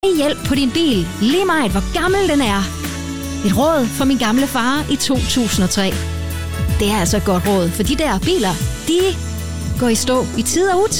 hjælp på din bil, lige meget hvor gammel den er. Et råd fra min gamle far i 2003. Det er altså et godt råd, for de der biler, de går i stå i tid og utid.